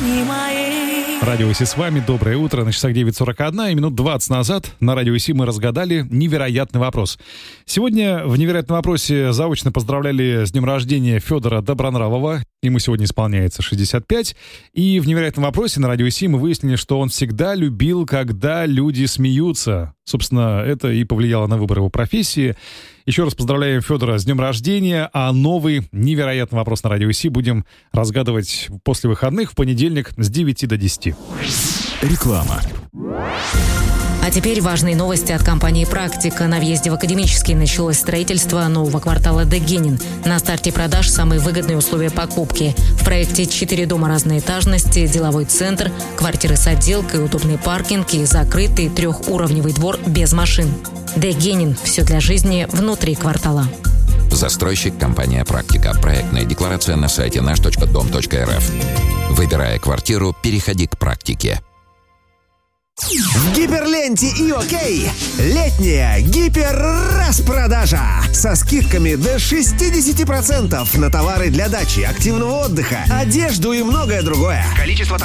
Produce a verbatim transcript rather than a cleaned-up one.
Радио ИСИ с вами. Доброе утро. На часах девять сорок один, и минут двадцать назад на Радио ИСИ мы разгадали невероятный вопрос. Сегодня в невероятном вопросе заочно поздравляли с днем рождения Федора Добронравова. Ему сегодня исполняется шестьдесят пять. И в невероятном вопросе на Радио ИСИ мы выяснили, что он всегда любил, когда люди смеются. Собственно, это и повлияло на выбор его профессии. Еще раз поздравляем Федора с днем рождения, а новый невероятный вопрос на Радио ИСИ будем разгадывать после выходных в понедельник с девяти до десяти. Реклама. А теперь важные новости от компании «Практика». На въезде в Академический началось строительство нового квартала Дегенин. На старте продаж самые выгодные условия покупки. В проекте четыре дома разной этажности, деловой центр, квартиры с отделкой, удобный паркинг и закрытый трехуровневый двор без машин. Дегенин. Все для жизни внутри квартала. Застройщик компания «Практика». Проектная декларация на сайте наш точка дом точка эр эф. Выбирая квартиру, переходи к «Практике». В Гиперленте и ОКей летняя гиперраспродажа со скидками до шестьдесят процентов на товары для дачи, активного отдыха, одежду и многое другое. Количество товаров